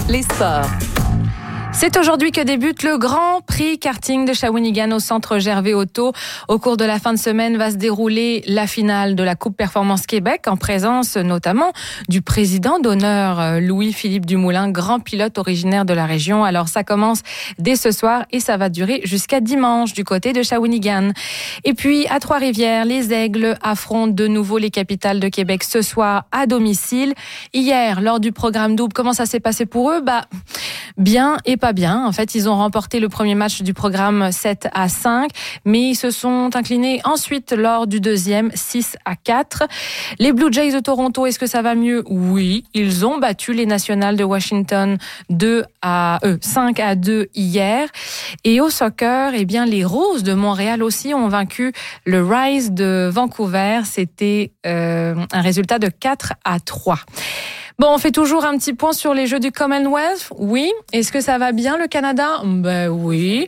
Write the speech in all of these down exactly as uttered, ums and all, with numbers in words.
les sports. C'est aujourd'hui que débute le Grand Prix karting de Shawinigan au centre Gervais Auto. Au cours de la fin de semaine va se dérouler la finale de la Coupe Performance Québec en présence notamment du président d'honneur Louis-Philippe Dumoulin, grand pilote originaire de la région. Alors ça commence dès ce soir et ça va durer jusqu'à dimanche du côté de Shawinigan. Et puis à Trois-Rivières, les Aigles affrontent de nouveau les Capitales de Québec ce soir à domicile. Hier, lors du programme double, comment ça s'est passé pour eux? Bah, bien et pas bien. En fait, ils ont remporté le premier match du programme sept à cinq, mais ils se sont inclinés ensuite lors du deuxième six à quatre. Les Blue Jays de Toronto, est-ce que ça va mieux? Oui, ils ont battu les Nationals de Washington deux à euh, cinq à deux hier. Et au soccer, eh bien les Roses de Montréal aussi ont vaincu le Rise de Vancouver. C'était euh, un résultat de quatre à trois. Bon, on fait toujours un petit point sur les Jeux du Commonwealth. Oui. Est-ce que ça va bien, le Canada? Ben oui.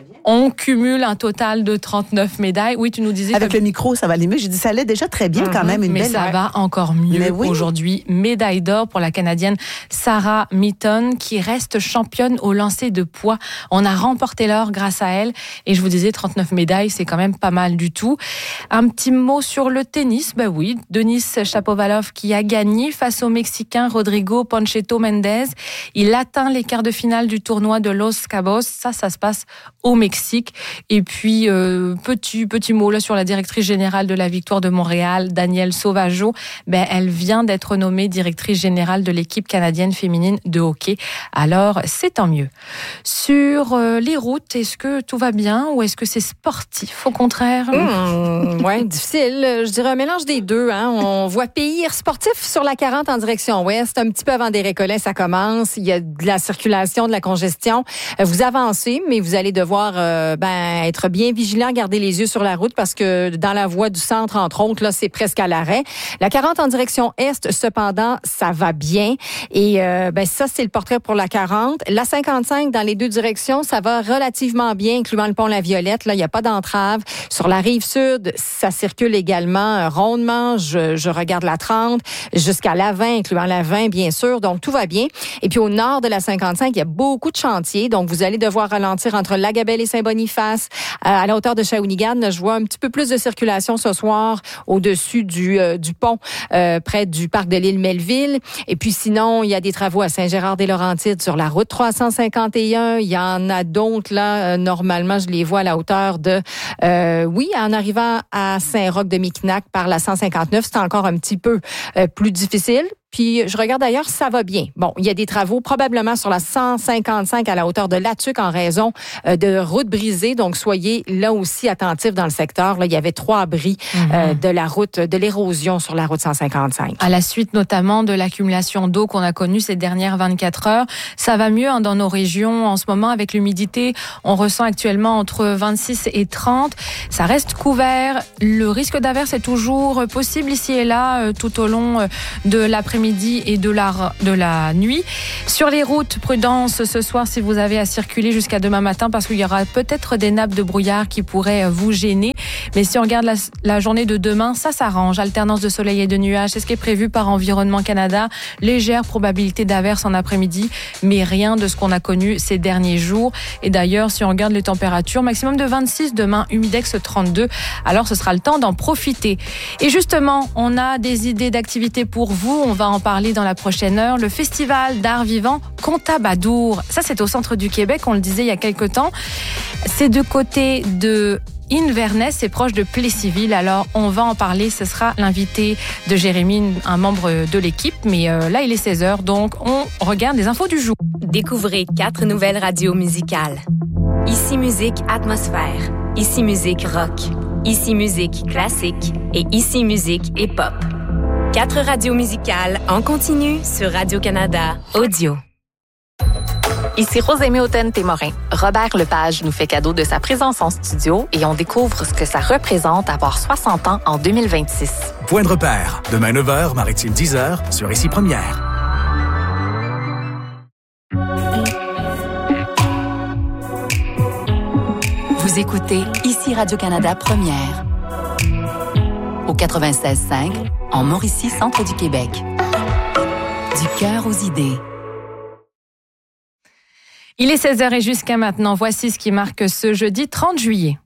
On cumule un total de trente-neuf médailles. Oui, tu nous disais... Avec que... le micro, ça va aller mieux. J'ai dit, ça allait déjà très bien, mm-hmm. quand même. Une Mais belle... ça va encore mieux oui. aujourd'hui. Médaille d'or pour la Canadienne Sarah Mitton, qui reste championne au lancer de poids. On a remporté l'or grâce à elle. Et je vous disais, trente-neuf médailles, c'est quand même pas mal du tout. Un petit mot sur le tennis. Ben oui, Denis Shapovalov qui a gagné face au Mexicain Rodrigo Poncheto Mendez. Il atteint les quarts de finale du tournoi de Los Cabos. Ça, ça se passe au Mexique. Et puis, euh, petit, petit mot là sur la directrice générale de la Victoire de Montréal, Danielle Sauvageau. Ben, elle vient d'être nommée directrice générale de l'équipe canadienne féminine de hockey. Alors, c'est tant mieux. Sur euh, les routes, est-ce que tout va bien ou est-ce que c'est sportif, au contraire? Mmh, ouais, difficile. Je dirais un mélange des deux. Hein. On voit pire sportif sur la quarante en direction ouest. Un petit peu avant des Récollets, ça commence. Il y a de la circulation, de la congestion. Vous avancez, mais vous allez devoir euh, ben, être bien vigilant, garder les yeux sur la route parce que dans la voie du centre, entre autres, là, c'est presque à l'arrêt. La quarante en direction est, cependant, ça va bien. Et euh, ben, ça, c'est le portrait pour la quarante. La cinquante-cinq, dans les deux directions, ça va relativement bien, incluant le pont La Violette. Là, il n'y a pas d'entrave. Sur la rive sud, ça circule également euh, rondement. Je, je regarde la trente jusqu'à la vingt, incluant la vingt, bien sûr. Donc, tout va bien. Et puis, au nord de la cinquante-cinq, il y a beaucoup de chantiers. Donc, vous allez devoir ralentir entre Lagabelle et Saint-Boniface. Euh, à la hauteur de Shawinigan, je vois un petit peu plus de circulation ce soir au-dessus du, euh, du pont, euh, près du parc de l'île Melville. Et puis, sinon, il y a des travaux à Saint-Gérard-des-Laurentides sur la route trois cent cinquante et un. Il y en a d'autres, là. Euh, normalement, je les vois à la hauteur de... Euh, oui, en arrivant à Saint-Roch-de-Miquinac par la cent cinquante-neuf, c'est encore un petit peu euh, plus difficile. Puis, je regarde d'ailleurs, ça va bien. Bon, il y a des travaux probablement sur la cent cinquante-cinq à la hauteur de Latuc en raison euh, de routes brisées. Donc, soyez là aussi attentifs dans le secteur. Là, il y avait trois abris mm-hmm. euh, de la route, de l'érosion sur la route cent cinquante-cinq. À la suite notamment de l'accumulation d'eau qu'on a connue ces dernières vingt-quatre heures, ça va mieux hein, dans nos régions en ce moment avec l'humidité. On ressent actuellement entre vingt-six et trente. Ça reste couvert. Le risque d'averse est toujours possible ici et là euh, tout au long euh, de l'après-midi midi et de la, de la nuit. Sur les routes, prudence ce soir si vous avez à circuler jusqu'à demain matin parce qu'il y aura peut-être des nappes de brouillard qui pourraient vous gêner. Mais si on regarde la, la journée de demain, ça s'arrange. Alternance de soleil et de nuages, c'est ce qui est prévu par Environnement Canada. Légère probabilité d'averse en après-midi, mais rien de ce qu'on a connu ces derniers jours. Et d'ailleurs, si on regarde les températures, maximum de vingt-six demain, humidex trente-deux. Alors ce sera le temps d'en profiter. Et justement, on a des idées d'activités pour vous. On va en parler dans la prochaine heure. Le festival d'art vivant Contabadour. Ça, c'est au centre du Québec, on le disait il y a quelque temps. C'est de côté de Inverness, c'est proche de Plessisville. Alors, on va en parler. Ce sera l'invité de Jérémy, un membre de l'équipe. Mais euh, là, il est seize heures, donc on regarde les infos du jour. Découvrez quatre nouvelles radios musicales. Ici Musique Atmosphère. Ici Musique Rock. Ici Musique Classique. Et Ici Musique Hip-Hop. Quatre radios musicales en continu sur Radio-Canada Audio. Ici Rosémie Houghton-Témorin. Robert Lepage nous fait cadeau de sa présence en studio et on découvre ce que ça représente avoir soixante ans en deux mille vingt-six. Point de repère. Demain neuf heures, Maritime dix heures, sur Ici Première. Vous écoutez Ici Radio-Canada Première. Au quatre-vingt-seize cinq, en Mauricie, centre du Québec. Du cœur aux idées. Il est seize heures et jusqu'à maintenant, voici ce qui marque ce jeudi trente juillet.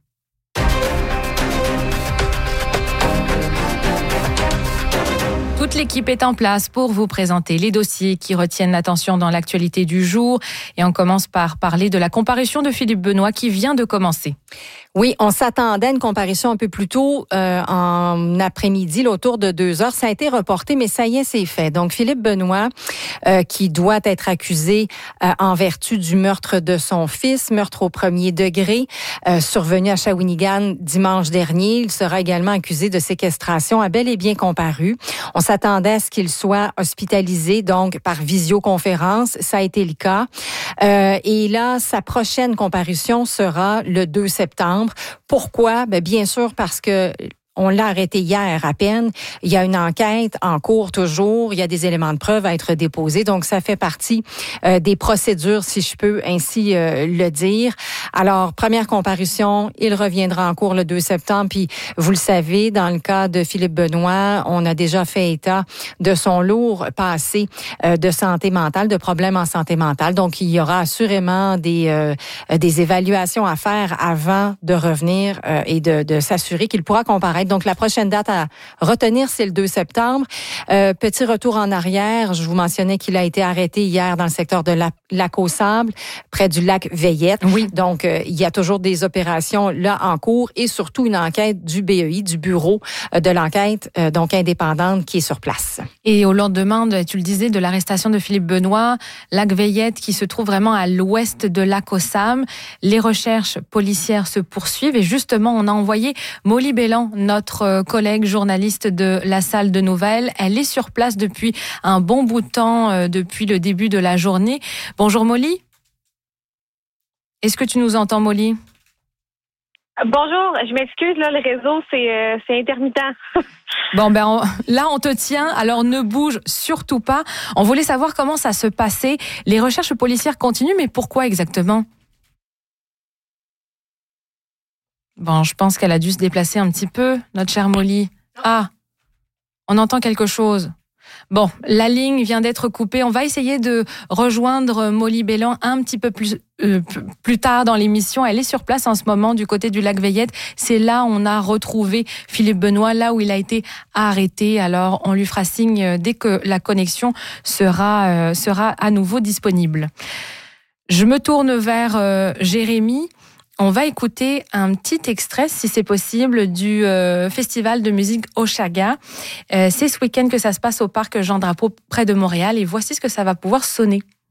Toute l'équipe est en place pour vous présenter les dossiers qui retiennent l'attention dans l'actualité du jour. Et on commence par parler de la comparution de Philippe Benoît qui vient de commencer. Oui, on s'attendait à une comparution un peu plus tôt euh, en après-midi, là, autour de deux heures. Ça a été reporté, mais ça y est, c'est fait. Donc, Philippe Benoît, euh, qui doit être accusé euh, en vertu du meurtre de son fils, meurtre au premier degré, euh, survenu à Shawinigan dimanche dernier. Il sera également accusé de séquestration, a bel et bien comparu. On s'attendait à ce qu'il soit hospitalisé, donc par visioconférence. Ça a été le cas. Euh, et là, sa prochaine comparution sera le deux septembre. Pourquoi? Bien, bien sûr parce que on l'a arrêté hier à peine. Il y a une enquête en cours toujours. Il y a des éléments de preuve à être déposés. Donc, ça fait partie euh, des procédures, si je peux ainsi euh, le dire. Alors, première comparution, il reviendra en cours le deux septembre. Puis, vous le savez, dans le cas de Philippe Benoît, on a déjà fait état de son lourd passé euh, de santé mentale, de problèmes en santé mentale. Donc, il y aura assurément des, euh, des évaluations à faire avant de revenir euh, et de, de s'assurer qu'il pourra comparaître. Donc, la prochaine date à retenir, c'est le deux septembre. Euh, petit retour en arrière, je vous mentionnais qu'il a été arrêté hier dans le secteur de la, Lac-aux-Sables, près du lac Veillette. Oui. Donc, euh, il y a toujours des opérations là en cours et surtout une enquête du B E I, du bureau de l'enquête, euh, donc indépendante, qui est sur place. Et au lendemain, de, tu le disais, de l'arrestation de Philippe Benoît, lac Veillette qui se trouve vraiment à l'ouest de Lac-aux-Sables, les recherches policières se poursuivent et justement, on a envoyé Molly Bélan, notre collègue journaliste de la salle de nouvelles. Elle est sur place depuis un bon bout de temps, euh, depuis le début de la journée. Bonjour Molly. Est-ce que tu nous entends, Molly? Bonjour, je m'excuse, là, le réseau, c'est, euh, c'est intermittent. Bon, ben on, là, on te tient, alors ne bouge surtout pas. On voulait savoir comment ça se passait. Les recherches policières continuent, mais pourquoi exactement? Bon, je pense qu'elle a dû se déplacer un petit peu, notre chère Molly. Ah, on entend quelque chose. Bon, la ligne vient d'être coupée. On va essayer de rejoindre Molly Bélan un petit peu plus, euh, plus tard dans l'émission. Elle est sur place en ce moment du côté du lac Veillette. C'est là où on a retrouvé Philippe Benoît, là où il a été arrêté. Alors, on lui fera signe dès que la connexion sera, euh, sera à nouveau disponible. Je me tourne vers euh, Jérémy. On va écouter un petit extrait, si c'est possible, du euh, festival de musique Oshaga. Euh, c'est ce week-end que ça se passe au parc Jean Drapeau, près de Montréal. Et voici ce que ça va pouvoir sonner.